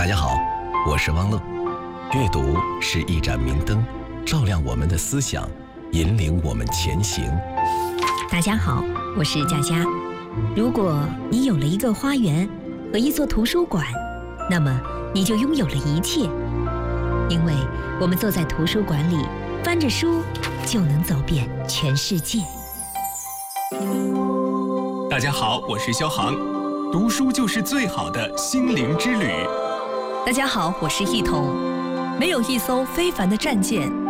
大家好，我是汪乐。阅读是一盏明灯，照亮我们的思想，引领我们前行。 大家好，我是佳佳。如果你有了一个花园和一座图书馆，那么你就拥有了一切。因为我们坐在图书馆里，翻着书，就能走遍全世界。 大家好，我是肖航。读书就是最好的心灵之旅。 大家好，我是一彤。没有一艘非凡的战舰，